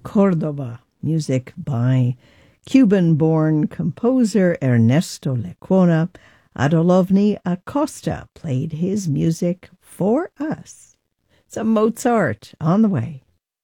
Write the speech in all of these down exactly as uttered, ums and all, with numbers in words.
Cordoba, music by Cuban-born composer Ernesto Lecuona. Adolovny Acosta played his music for us. Some Mozart on the way.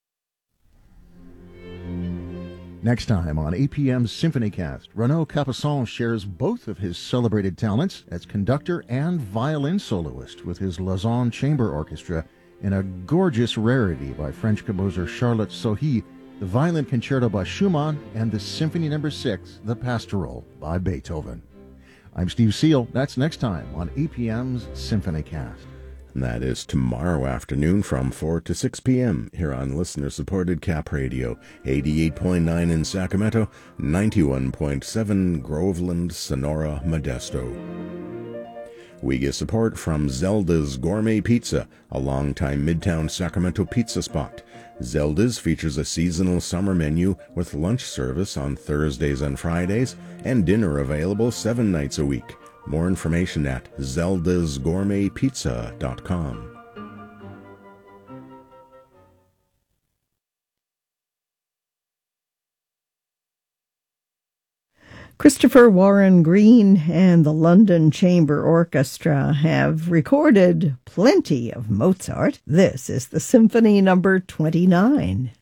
Next time on A P M's SymphonyCast, Renaud Capuçon shares both of his celebrated talents as conductor and violin soloist with his Lausanne Chamber Orchestra in a gorgeous rarity by French composer Charlotte Sohi, the Violin Concerto by Schumann, and the Symphony Number six, The Pastoral by Beethoven. I'm Steve Seal. That's next time on A P M's SymphonyCast. And that is tomorrow afternoon from four to six p.m. here on listener-supported Cap Radio, eighty-eight point nine in Sacramento, ninety-one point seven Groveland, Sonora, Modesto. We get support from Zelda's Gourmet Pizza, a longtime Midtown Sacramento pizza spot. Zelda's features a seasonal summer menu with lunch service on Thursdays and Fridays, and dinner available seven nights a week. More information at zeldas gourmet pizza dot com. Christopher Warren Green and the London Chamber Orchestra have recorded plenty of Mozart. This is the Symphony Number twenty-nine.